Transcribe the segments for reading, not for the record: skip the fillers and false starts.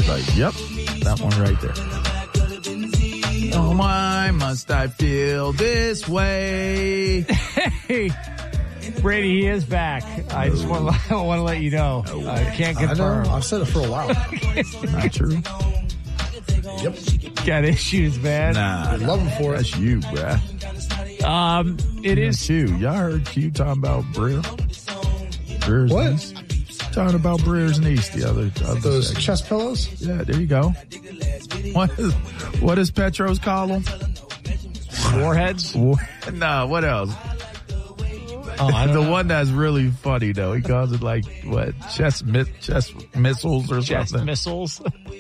He's like, yep, that one right there. Oh, why must I feel this way? Hey, Brady, he is back. I just want to let you know. I can't confirm. I know. I've said it for a while. Not true. Yep. Got issues, man. Nah, I love him for it. That's you, bruh. It is Q. Y'all heard Q talking about Breer's What? niece? Talking about Breer's niece the other Those second. chest pillows? Yeah, there you go. What does Petros call them? Warheads? Nah, what else? Oh, I don't The know. one that's really funny, though. He calls it like, what, chest missiles or Chest something? missiles.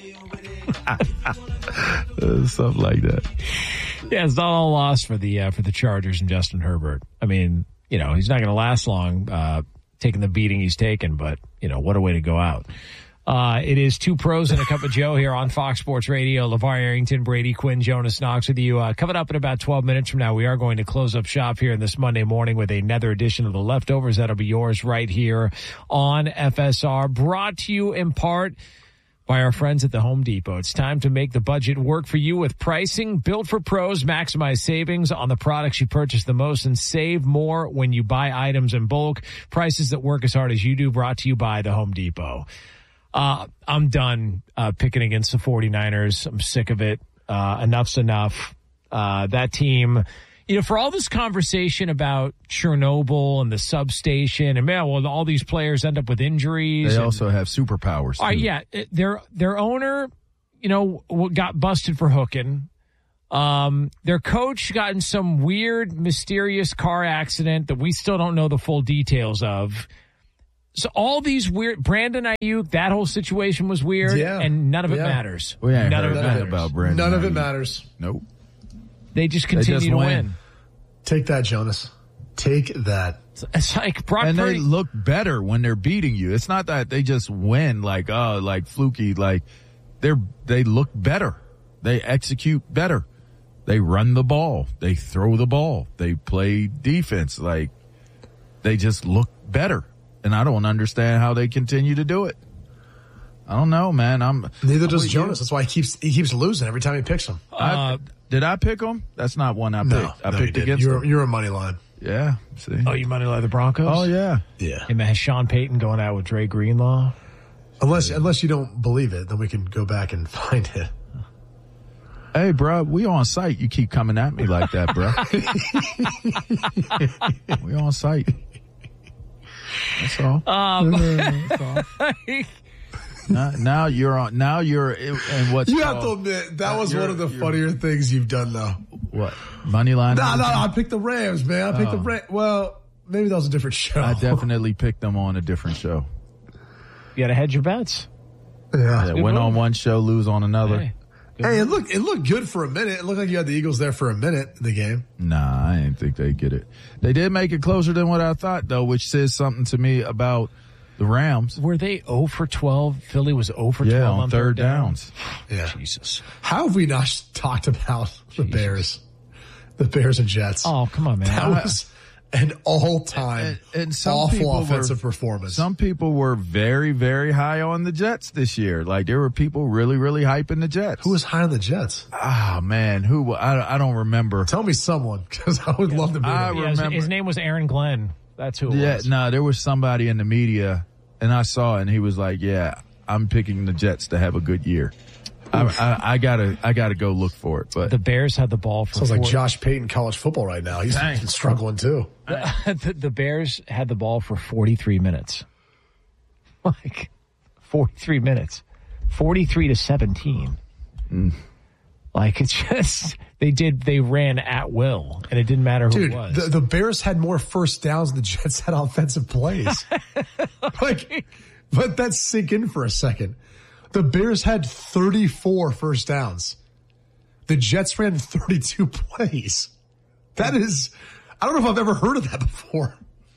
Something like that. Yeah, it's not all lost for the Chargers and Justin Herbert. I mean, he's not going to last long taking the beating he's taken, but, what a way to go out. It is Two Pros and a Cup of Joe here on Fox Sports Radio. LeVar Arrington, Brady Quinn, Jonas Knox with you. Coming up in about 12 minutes from now, we are going to close up shop here this Monday morning with another edition of The Leftovers. That'll be yours right here on FSR. Brought to you in part by our friends at the Home Depot. It's time to make the budget work for you with pricing built for pros. Maximize savings on the products you purchase the most and save more when you buy items in bulk. Prices that work as hard as you do. Brought to you by the Home Depot. I'm done picking against the 49ers. I'm sick of it. Enough's enough. That team, for all this conversation about Chernobyl and the substation, and all these players end up with injuries. They also have superpowers, too. Yeah, their owner, got busted for hooking. Their coach got in some weird, mysterious car accident that we still don't know the full details of. So all these weird, Brandon Ayuk, that whole situation was weird, and none of it matters. We ain't None heard of it nothing matters. about Brandon. None of it Ayuk. matters. Nope. They just continue to win. Take that, Jonas. Take that. It's like Brock And Purdy. they look better when they're beating you. It's not that they just win like fluky. Like they look better. They execute better. They run the ball. They throw the ball. They play defense. Like they just look better. And I don't understand how they continue to do it. I don't know, man. Neither does Jonas. That's why he keeps losing every time he picks them. Did I pick them? That's not one I picked. No, I picked against them. You're a money line. Yeah. See. Oh, you money like the Broncos? Oh yeah. Yeah. Hey, man, has Sean Payton going out with Dre Greenlaw? Unless you don't believe it, then we can go back and find it. Hey, bro, we on site. You keep coming at me like that, bro. We on site. That's all. That's all. Now you're on. Now you're in what's You have to admit that was one of the funnier things you've done, though. What money line? No, I picked the Rams, man. I picked the Rams. Well, maybe that was a different show. I definitely picked them on a different show. You got to hedge your bets. Yeah. Win on one show, lose on another. Hey, it looked good for a minute. It looked like you had the Eagles there for a minute in the game. Nah, I didn't think they'd get it. They did make it closer than what I thought, though, which says something to me about the Rams. Were they 0 for 12? Philly was 0 for 12 Yeah, on on third downs. Yeah. Jesus. How have we not talked about the Bears? The Bears and Jets. Oh, come on, man. That was an all-time And some awful people offensive performance. Some people were very, very high on the Jets this year. Like, there were people really, really hyping the Jets. Who was high on the Jets? Ah, man. Who? I don't remember. Tell me someone, because I would love to be I there. Yeah, remember. his name was Aaron Glenn. That's who it Yeah, was. no, there was somebody in the media, and I saw it, and he was like, yeah, I'm picking the Jets to have a good year. I gotta go look for it. But The Bears had the ball for Sounds like Josh Payton college football right now. He's struggling too. the Bears had the ball for 43 minutes. Like 43 minutes. 43-17. Like it's just they ran at will and it didn't matter who Dude, it was. the Bears had more first downs than the Jets had offensive plays. But that's sink in for a second. The Bears had 34 first downs. The Jets ran 32 plays. That is, I don't know if I've ever heard of that before.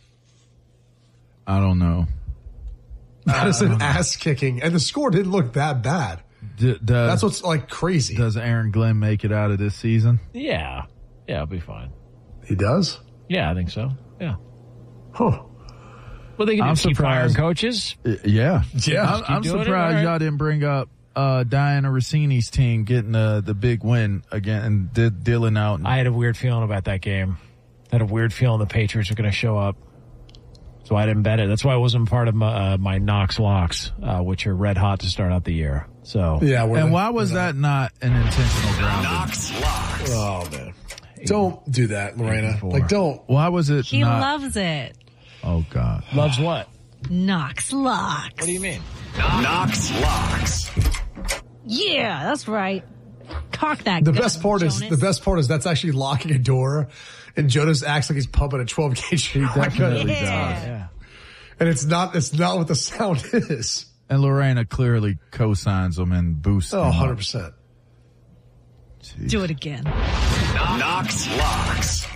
I don't know. That is an ass kicking, and the score didn't look that bad. That's what's like crazy. Does Aaron Glenn make it out of this season? Yeah, it'll be fine. He does? Yeah, I think so. Yeah. Huh. Well, they can I'm just keep firing surprised. coaches. Yeah. Yeah. I'm doing it, surprised all right. y'all didn't bring up Diana Rossini's team getting the big win again and dealing out. I had a weird feeling about that game. I had a weird feeling the Patriots are going to show up. So I didn't bet it. That's why it wasn't part of my Knox locks, which are red hot to start out the year. So Yeah. And why was that not an intentional grounding? Knox locks. Oh, man. Don't do that, Lorena. 84. Like, don't. Why was it He not? loves it. Oh, God. loves what? Knox locks. What do you mean? Knox locks. Yeah, that's right. Cock that. The gun, best part is that's actually locking a door, and Jonas acts like he's pumping a 12-gauge shotgun. Definitely Yeah. does. Yeah. And it's not what the sound is. And Lorena clearly co-signs them and boosts Oh, them up. 100%. Jeez. Do it again. Knox locks.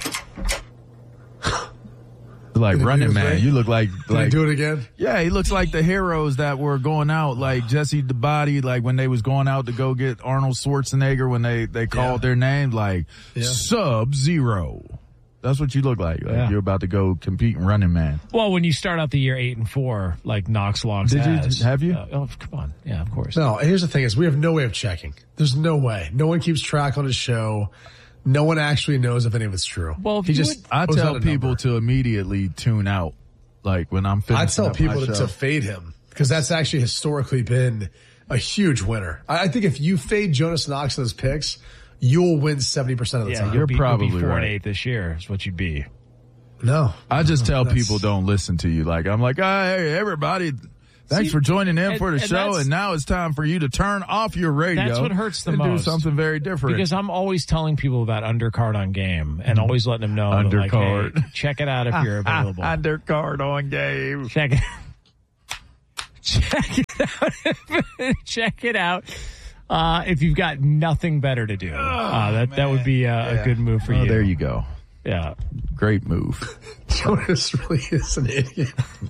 Like Did it Running do it Man. right? You look like Can I do it again? Yeah, he looks like the heroes that were going out, like Jesse the Body, like when they was going out to go get Arnold Schwarzenegger when they called their name, like Sub-Zero. That's what you look like. Like Yeah. you're about to go compete in Running Man. Well, when you start out the year 8-4, like Knox locks Did you- has. have you? Oh, come on. Yeah, of course. No, here's the thing is we have no way of checking. There's no way. No one keeps track on his show. No one actually knows if any of it's true. Well, if he you just I throws out tell a people number. to immediately tune out. Like when I'm finishing I tell up people my to show. fade him because that's actually historically been a huge winner. I think if you fade Jonas Knox in his picks, you'll win 70% of the Yeah, time. you're you'll probably be 4-8 right. this year is what you'd be. No. I just tell That's- people don't listen to you. Like I'm like, hey, everybody, thanks See, for joining in and- for the and show, that's- and now it's time for you to turn off your radio. That's what hurts the and most. do something very different. Because I'm always telling people about Undercard on Game and always letting them know that, like, Undercard. hey, check it out if you're available. Undercard on Game. Check it. Check it out. Check it out. If you've got nothing better to do, that would be a good move for Oh, you. there you go. Yeah. Great move. Jonas really is an idiot.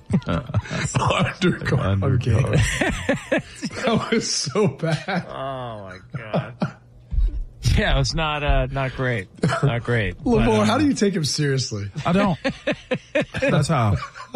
Undercard. Okay. That was so bad. Oh my god. Yeah, it's not great. Not great. Lamar, But, how do you take him seriously? I don't. That's how.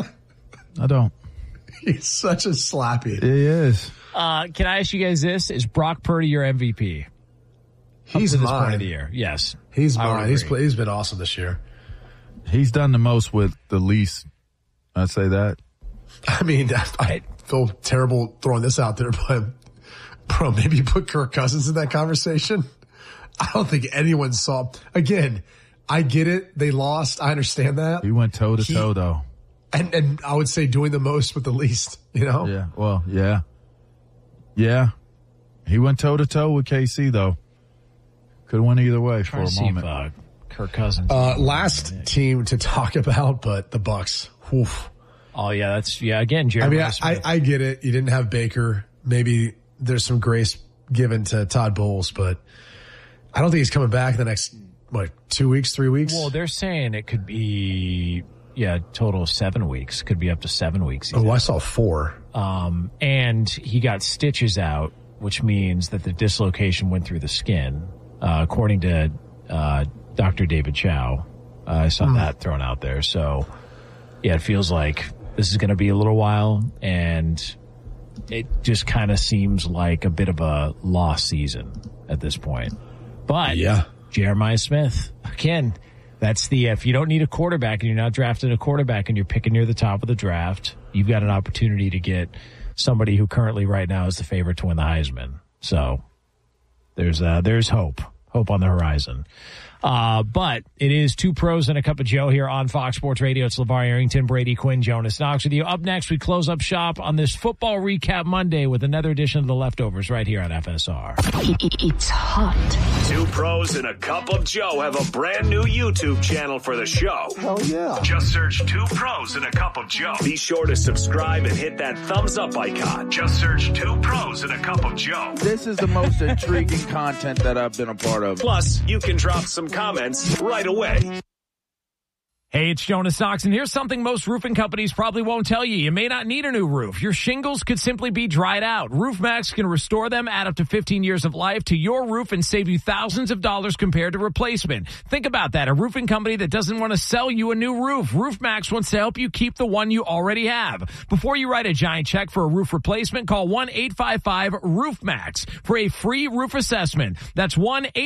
I don't. He's such a slappy. It is. can I ask you guys this? Is Brock Purdy your MVP? He's to this point of mine. the year. Yes. He's I would mine. agree. He's been awesome this year. He's done the most with the least. I'd say that. I mean, I feel terrible throwing this out there, but bro, maybe you put Kirk Cousins in that conversation. I don't think anyone saw. Again, I get it. They lost. I understand that. He went toe to toe though. And I would say doing the most with the least, you know? Yeah. Well, yeah. Yeah. He went toe to toe with KC though. Could have went either way for Trying a to see moment. if Kirk Cousins. Last team to talk about, but the Bucks. Oof. Oh yeah, again, I Jeremy mean, Smith. I get it. You didn't have Baker. Maybe there's some grace given to Todd Bowles, but I don't think he's coming back in the next, 2 weeks, 3 weeks? Well, they're saying it could be total of 7 weeks. Could be up to 7 weeks. Oh, I saw 4. And he got stitches out, which means that the dislocation went through the skin, according to Dr. David Chow. I saw that thrown out there. So, yeah, it feels like this is going to be a little while, and it just kind of seems like a bit of a lost season at this point. But Yeah. Jeremiah Smith, again, that's if you don't need a quarterback and you're not drafting a quarterback and you're picking near the top of the draft, you've got an opportunity to get somebody who currently right now is the favorite to win the Heisman. So there's hope on the horizon. But it is 2 pros and a cup of Joe here on Fox Sports Radio. It's LeVar Arrington, Brady Quinn, Jonas Knox with you. Up next, we close up shop on this Football Recap Monday with another edition of The Leftovers right here on FSR. It's hot. 2 pros and a cup of Joe have a brand new YouTube channel for the show. Hell yeah. Just search 2 pros and a cup of Joe. Be sure to subscribe and hit that thumbs up icon. Just search 2 pros and a cup of Joe. This is the most intriguing content that I've been a part of. Plus, you can drop some comments right away. Hey, it's Jonas Knox, and here's something most roofing companies probably won't tell you. You may not need a new roof. Your shingles could simply be dried out. RoofMax can restore them, add up to 15 years of life to your roof, and save you thousands of dollars compared to replacement. Think about that. A roofing company that doesn't want to sell you a new roof. RoofMax wants to help you keep the one you already have. Before you write a giant check for a roof replacement, call 1-855-ROOFMAX for a free roof assessment. That's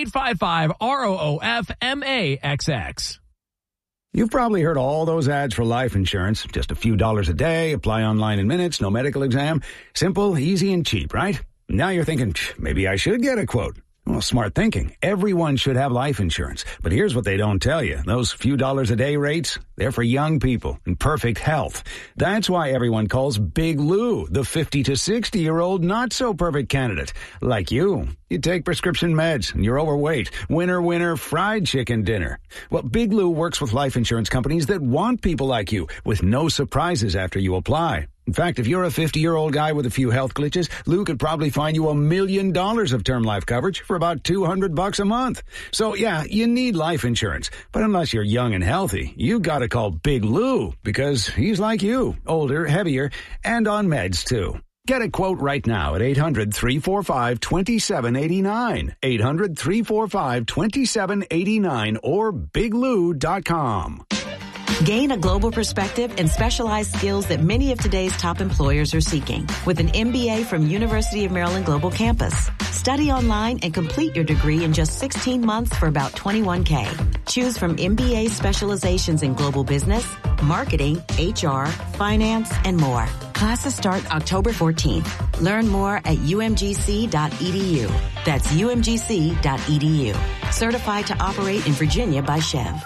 1-855-ROOFMAXX. You've probably heard all those ads for life insurance. Just a few dollars a day, apply online in minutes, no medical exam. Simple, easy, and cheap, right? Now you're thinking, maybe I should get a quote. Well, smart thinking. Everyone should have life insurance. But here's what they don't tell you. Those few dollars a day rates, they're for young people in perfect health. That's why everyone calls Big Lou the 50 to 60-year-old not-so-perfect candidate. Like you. You take prescription meds and you're overweight. Winner, winner, fried chicken dinner. Well, Big Lou works with life insurance companies that want people like you with no surprises after you apply. In fact, if you're a 50-year-old guy with a few health glitches, Lou could probably find you $1 million of term life coverage for about $200 a month. So, yeah, you need life insurance. But unless you're young and healthy, you gotta call Big Lou because he's like you, older, heavier, and on meds, too. Get a quote right now at 800-345-2789. 800-345-2789 or biglou.com. Gain a global perspective and specialized skills that many of today's top employers are seeking with an MBA from University of Maryland Global Campus. Study online and complete your degree in just 16 months for about $21K. Choose from MBA specializations in global business, marketing, HR, finance, and more. Classes start October 14th. Learn more at umgc.edu. That's umgc.edu. Certified to operate in Virginia by Chev.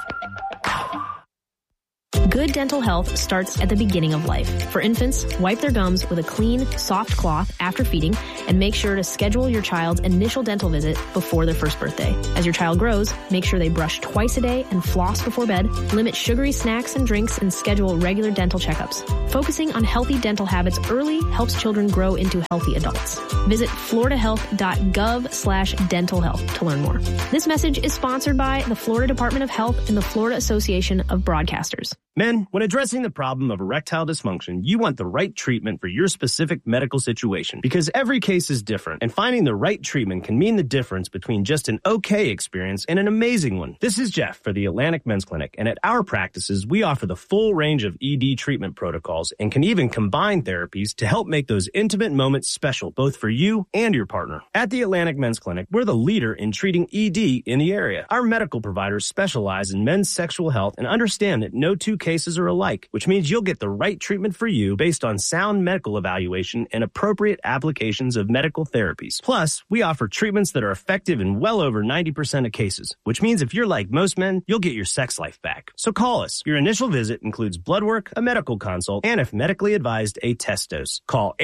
Good dental health starts at the beginning of life. For infants, wipe their gums with a clean, soft cloth after feeding and make sure to schedule your child's initial dental visit before their first birthday. As your child grows, make sure they brush twice a day and floss before bed, limit sugary snacks and drinks, and schedule regular dental checkups. Focusing on healthy dental habits early helps children grow into healthy adults. Visit floridahealth.gov/dental health to learn more. This message is sponsored by the Florida Department of Health and the Florida Association of Broadcasters. Men, when addressing the problem of erectile dysfunction, you want the right treatment for your specific medical situation because every case is different, and finding the right treatment can mean the difference between just an okay experience and an amazing one. This is Jeff for the Atlantic Men's Clinic, and at our practices, we offer the full range of ED treatment protocols and can even combine therapies to help make those intimate moments special, both for you and your partner. At the Atlantic Men's Clinic, we're the leader in treating ED in the area. Our medical providers specialize in men's sexual health and understand that no two cases are alike, which means you'll get the right treatment for you based on sound medical evaluation and appropriate applications of medical therapies. Plus, we offer treatments that are effective in well over 90% of cases, which means if you're like most men, you'll get your sex life back. So call us. Your initial visit includes blood work, a medical consult, and if medically advised, a test dose. Call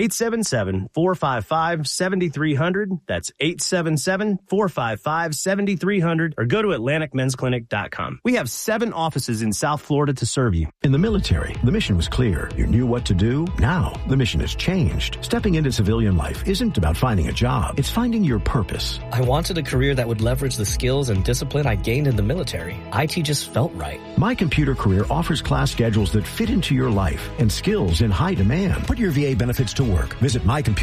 877-455-7300. That's 877-455-7300 or go to AtlanticMen'sClinic.com. We have 7 offices in South Florida to serve you. In the military, the mission was clear. You knew what to do. Now, the mission has changed. Stepping into civilian life isn't about finding a job. It's finding your purpose. I wanted a career that would leverage the skills and discipline I gained in the military. IT just felt right. My Computer Career offers class schedules that fit into your life and skills in high demand. Put your VA benefits to work. Visit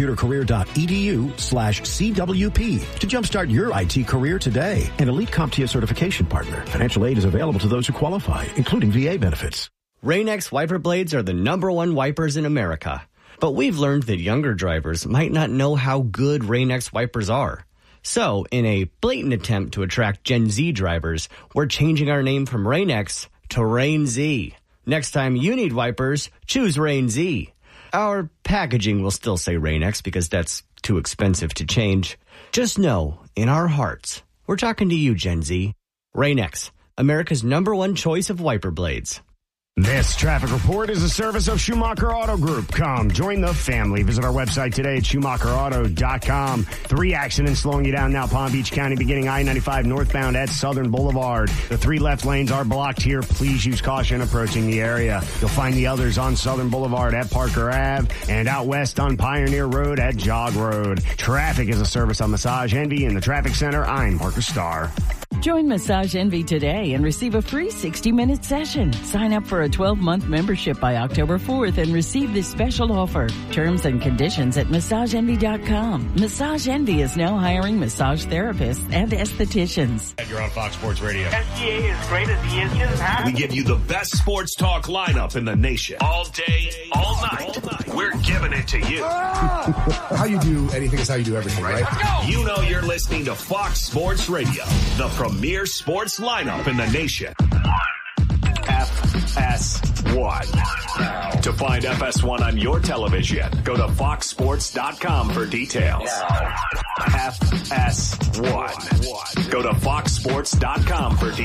mycomputercareer.edu/CWP to jumpstart your IT career today. An elite CompTIA certification partner. Financial aid is available to those who qualify, including VA benefits. Rain-X wiper blades are the #1 wipers in America. But we've learned that younger drivers might not know how good Rain-X wipers are. So, in a blatant attempt to attract Gen Z drivers, we're changing our name from Rain-X to Rain-Z. Next time you need wipers, choose Rain-Z. Our packaging will still say Rain-X because that's too expensive to change. Just know, in our hearts, we're talking to you, Gen Z. Rain-X, America's #1 choice of wiper blades. This traffic report is a service of Schumacher Auto Group. Come, join the family. Visit our website today at SchumacherAuto.com. 3 accidents slowing you down now, Palm Beach County, beginning I-95 northbound at Southern Boulevard. The 3 left lanes are blocked here. Please use caution approaching the area. You'll find the others on Southern Boulevard at Parker Ave and out west on Pioneer Road at Jog Road. Traffic is a service of Massage Envy in the Traffic Center. I'm Parker Starr. Join Massage Envy today and receive a free 60-minute session. Sign up for a 12-month membership by October 4th and receive this special offer. Terms and conditions at massageenvy.com. Massage Envy is now hiring massage therapists and estheticians. You're on Fox Sports Radio. SGA is great as he is just We give you the best sports talk lineup in the nation. All day, all night. We're giving it to you. How you do anything is how you do everything, right? You know you're listening to Fox Sports Radio, the premier sports lineup in the nation. FS1. To find FS1 on your television, go to foxsports.com for details. FS1. Go to foxsports.com for details.